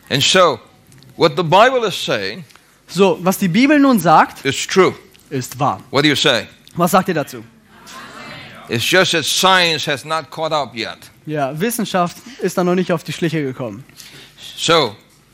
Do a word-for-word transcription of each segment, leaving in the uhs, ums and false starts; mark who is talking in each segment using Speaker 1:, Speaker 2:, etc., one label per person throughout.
Speaker 1: And so, what the Bible is saying
Speaker 2: So, was die Bibel nun sagt,
Speaker 1: is true.
Speaker 2: ist wahr.
Speaker 1: What do you say?
Speaker 2: Was sagt ihr dazu?
Speaker 1: It's just that science has not caught up yet.
Speaker 2: Ja, Wissenschaft ist da noch nicht auf die Schliche gekommen.
Speaker 1: So,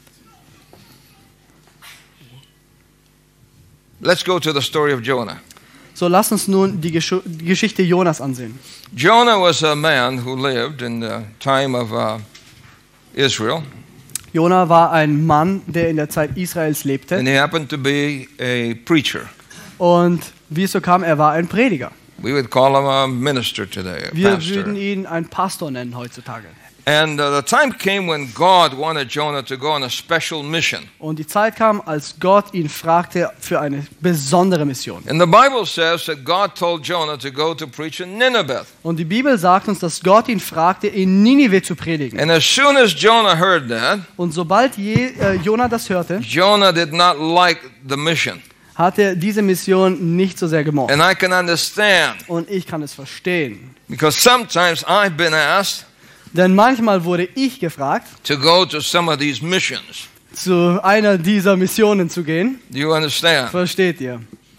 Speaker 1: let's go to the story of Jonah.
Speaker 2: So, lass uns nun die, Gesch die Geschichte Jonas ansehen.
Speaker 1: Jonah was a man who lived in the time of uh, Israel,
Speaker 2: Jona war ein Mann, der in der Zeit Israels lebte.
Speaker 1: and he happened to be a preacher.
Speaker 2: Und wie es so kam, er war ein Prediger.
Speaker 1: We would call him a minister today, a
Speaker 2: Wir
Speaker 1: pastor.
Speaker 2: würden ihn einen Pastor nennen heutzutage.
Speaker 1: And uh, the time came when God wanted Jonah to go on a special mission.
Speaker 2: Und die Zeit kam, als Gott ihn fragte für eine besondere Mission.
Speaker 1: And the Bible says that God told Jonah to go to preach in Nineveh.
Speaker 2: Und die Bibel sagt uns, dass Gott ihn fragte, in Ninive zu predigen.
Speaker 1: And as soon as Jonah heard that,
Speaker 2: Und sobald je, äh, Jona das hörte,
Speaker 1: Jonah did not like the mission.
Speaker 2: hat er diese Mission nicht so sehr gemocht.
Speaker 1: And I can understand,
Speaker 2: Und ich kann es verstehen.
Speaker 1: because sometimes I've been asked
Speaker 2: Denn manchmal wurde ich gefragt,
Speaker 1: to go to some of these missions.
Speaker 2: zu einer dieser Missionen zu gehen.
Speaker 1: Do you understand?
Speaker 2: Versteht ihr?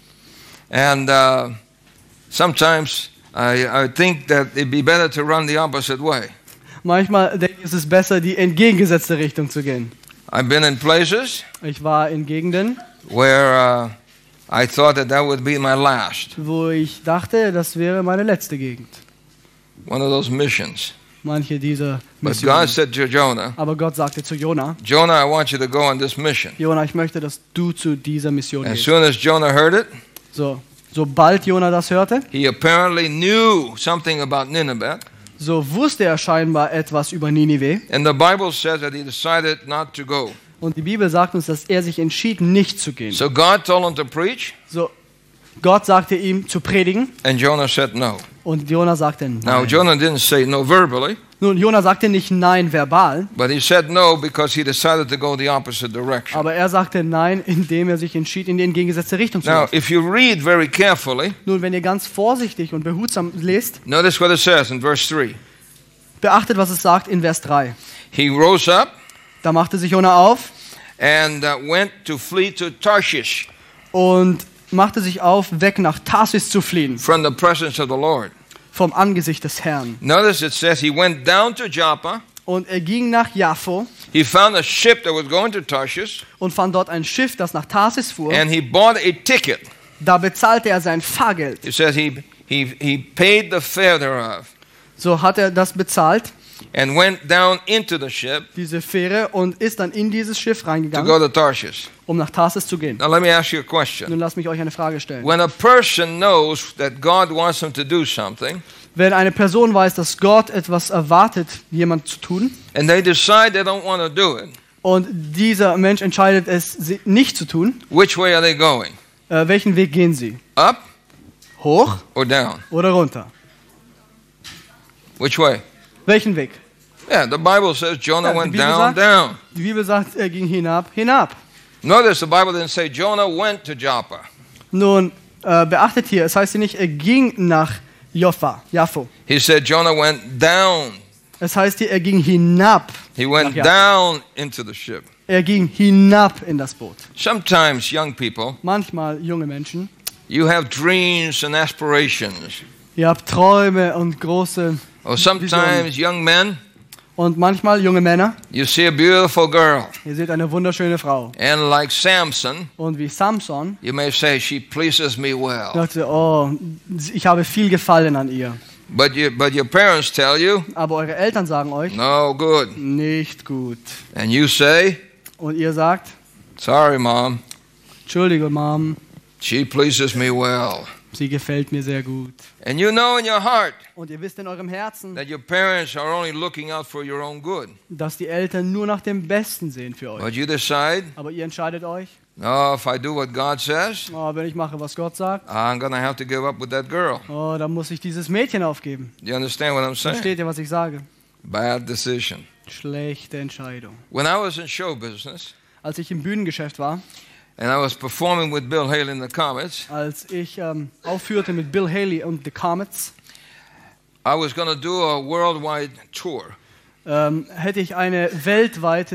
Speaker 1: And uh, sometimes I, I think that it'd be better to run the opposite way.
Speaker 2: Manchmal denke ich, es ist besser, die entgegengesetzte Richtung zu gehen.
Speaker 1: I've been in places
Speaker 2: Ich war in Gegenden,
Speaker 1: where uh, I thought that that would be my last,
Speaker 2: wo ich dachte, das wäre meine letzte Gegend.
Speaker 1: one of those missions.
Speaker 2: Manche dieser
Speaker 1: But
Speaker 2: Missionen.
Speaker 1: God said to Jonah,
Speaker 2: Aber Gott sagte zu Jona,
Speaker 1: Jonah, I want you to go on this mission.
Speaker 2: Jona, ich möchte, dass du zu dieser Mission
Speaker 1: As
Speaker 2: gehst.
Speaker 1: soon as Jonah heard it,
Speaker 2: So, sobald Jona das hörte,
Speaker 1: he apparently knew something about Nineveh.
Speaker 2: so wusste er scheinbar etwas über Ninive.
Speaker 1: And the Bible says that he decided not to go.
Speaker 2: Und die Bibel sagt uns, dass er sich entschied, nicht zu gehen.
Speaker 1: So God told him to preach,
Speaker 2: So, Gott sagte ihm zu predigen
Speaker 1: and Jonah said no.
Speaker 2: und Jona sagte
Speaker 1: Now,
Speaker 2: nein.
Speaker 1: Jonah didn't say no verbally,
Speaker 2: Nun, Jona sagte nicht nein verbal,
Speaker 1: but he said no because he decided to go the opposite direction.
Speaker 2: aber er sagte nein, indem er sich entschied, in die entgegengesetzte Richtung zu
Speaker 1: Now,
Speaker 2: laufen.
Speaker 1: if you read very carefully,
Speaker 2: Nun, wenn ihr ganz vorsichtig und behutsam lest,
Speaker 1: notice what it says in verse three.
Speaker 2: beachtet, was es sagt in Vers drei.
Speaker 1: He rose up
Speaker 2: Da machte sich Jona auf
Speaker 1: and uh, went to flee to Tarshish
Speaker 2: und machte sich auf, weg nach Tarsis zu fliehen,
Speaker 1: from the presence of the Lord.
Speaker 2: vom Angesicht des Herrn.
Speaker 1: Notice it says he went down to Joppa.
Speaker 2: Und er ging nach Jaffo
Speaker 1: He found a ship that was going to Tarshish,
Speaker 2: und fand dort ein Schiff, das nach Tarsis fuhr.
Speaker 1: and he bought a ticket.
Speaker 2: Da bezahlte er sein Fahrgeld.
Speaker 1: It says he, he, he paid the fare thereof
Speaker 2: So hat er das bezahlt,
Speaker 1: and went down into the ship
Speaker 2: diese Fähre, und ist dann in dieses Schiff
Speaker 1: to
Speaker 2: reingegangen,
Speaker 1: go to Tarshish.
Speaker 2: um nach Tarsis zu gehen.
Speaker 1: Now let me ask you a question.
Speaker 2: Nun lasst mich euch eine Frage stellen.
Speaker 1: When a person knows that God wants him to do something,
Speaker 2: Wenn eine Person weiß, dass Gott etwas erwartet, jemand zu tun,
Speaker 1: and they decide they don't want to do it,
Speaker 2: und dieser Mensch entscheidet es sie nicht zu tun,
Speaker 1: which way are they going?
Speaker 2: äh, welchen Weg gehen sie?
Speaker 1: Up
Speaker 2: Hoch
Speaker 1: or down?
Speaker 2: oder runter?
Speaker 1: Which way?
Speaker 2: Welchen Weg?
Speaker 1: Yeah, the Bible says Jonah
Speaker 2: Ja, die
Speaker 1: went
Speaker 2: Bibel
Speaker 1: down,
Speaker 2: sagt-
Speaker 1: down.
Speaker 2: Die Bibel sagt, er ging hinab, hinab.
Speaker 1: Notice the Bible didn't say Jonah went to Joppa.
Speaker 2: Nun, äh, beachtet hier, es heißt hier nicht, er ging nach Joppa, Jaffo.
Speaker 1: He said Jonah went down.
Speaker 2: Es heißt hier, er ging hinab.
Speaker 1: He went
Speaker 2: Nach Joppa.
Speaker 1: down into the ship.
Speaker 2: Er ging hinab in das Boot.
Speaker 1: Sometimes, young people,
Speaker 2: Manchmal, junge Menschen,
Speaker 1: you have dreams and aspirations.
Speaker 2: ihr habt Träume und große,
Speaker 1: Or sometimes, young men,
Speaker 2: und manchmal, junge Männer,
Speaker 1: you see a beautiful girl.
Speaker 2: ihr seht eine wunderschöne Frau.
Speaker 1: And like Samson,
Speaker 2: Und wie Samson,
Speaker 1: you may say, she pleases me well.
Speaker 2: dachte, oh, ich habe viel Gefallen an ihr.
Speaker 1: But, you, but your parents tell you,
Speaker 2: Aber eure Eltern sagen euch,
Speaker 1: no good.
Speaker 2: nicht gut.
Speaker 1: And you say,
Speaker 2: Und ihr sagt,
Speaker 1: sorry, Mom,
Speaker 2: Entschuldige, Mom,
Speaker 1: she pleases me well.
Speaker 2: sie gefällt mir sehr gut.
Speaker 1: And you know in your heart
Speaker 2: Und ihr wisst in eurem Herzen,
Speaker 1: that your parents are only looking out for your own good.
Speaker 2: dass die Eltern nur nach dem Besten sehen für euch.
Speaker 1: But you decide,
Speaker 2: Aber ihr entscheidet euch,
Speaker 1: no, if I do what God says,
Speaker 2: oh, wenn ich mache, was Gott sagt,
Speaker 1: I'm going to have to give up with that girl.
Speaker 2: oh, dann muss ich dieses Mädchen aufgeben.
Speaker 1: You understand what I'm saying?
Speaker 2: Versteht ihr, was ich sage?
Speaker 1: Bad decision.
Speaker 2: Schlechte Entscheidung.
Speaker 1: When I was in show business
Speaker 2: Als ich im Bühnengeschäft war,
Speaker 1: and I was performing with Bill Haley in the Comets,
Speaker 2: als ich ähm, aufführte mit Bill Haley und The Comets,
Speaker 1: I was going to do a worldwide tour.
Speaker 2: ähm, hätte ich eine weltweite